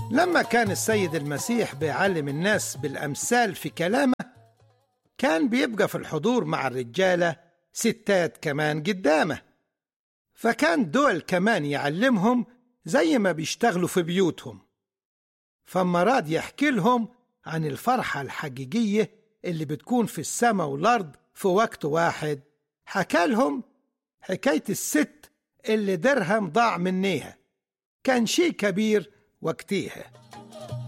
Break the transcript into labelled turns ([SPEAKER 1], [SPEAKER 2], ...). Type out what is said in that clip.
[SPEAKER 1] لما كان السيد المسيح بيعلم الناس بالأمثال في كلامه، كان بيبقى في الحضور مع الرجالة ستات كمان قدامه، فكان دول كمان يعلمهم زي ما بيشتغلوا في بيوتهم. فما راد يحكي لهم عن الفرحة الحقيقية اللي بتكون في السماء والأرض في وقت واحد، حكى لهم حكاية الست اللي درهم ضاع منيها، كان شيء كبير وقتيها.